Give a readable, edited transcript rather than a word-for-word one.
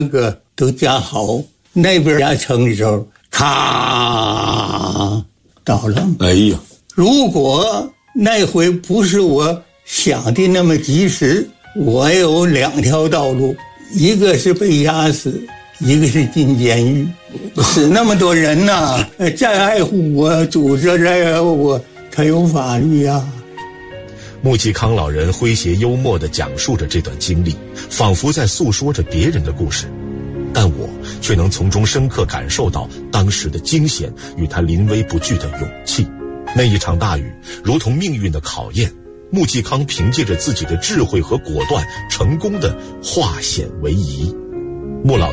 个都加好，那边加成的时候，咔倒了。 哎呀， 如果那回不是我想的那么及时，我有2条道路，一个是被压死，一个是进监狱。死那么多人呐，再爱护我，组织再爱护我，他有法律啊。 穆季康老人诙谐幽默地讲述着这段经历，仿佛在诉说着别人的故事，但我却能从中深刻感受到当时的惊险与他临危不惧的勇气。那一场大雨如同命运的考验，穆季康凭借着自己的智慧和果断，成功地化险为夷。穆老